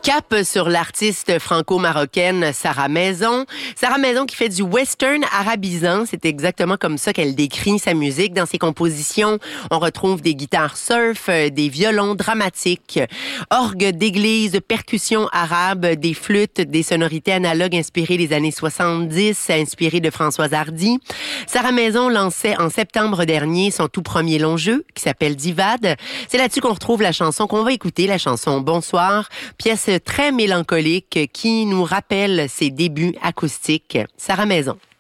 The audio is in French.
Cap sur l'artiste franco-marocaine Sarah Maison. Sarah Maison qui fait du western arabisant. C'est exactement comme ça qu'elle décrit sa musique. Dans ses compositions, on retrouve des guitares surf, des violons dramatiques, orgues d'église, percussions arabes, des flûtes, des sonorités analogues inspirées des années 70, inspirées de Françoise Hardy. Sarah Maison lançait en septembre dernier son tout premier long jeu qui s'appelle Divad. C'est là-dessus qu'on retrouve la chanson qu'on va écouter, la chanson Bonsoir, pièce très mélancolique qui nous rappelle ses débuts acoustiques. Sarah Maison.